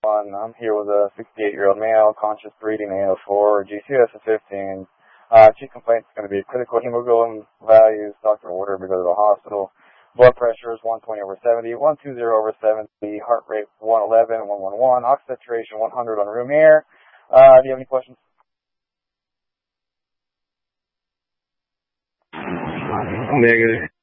1. I'm here with a 68-year-old male, conscious breathing, AO4, GCS of 15. Chief complaint is going to be critical hemoglobin values. Doctor ordered to go to the hospital. Blood pressure is 120/70, 120/70, heart rate 111, 111, oxygen saturation 100 on room air. Do you have any questions? Negative.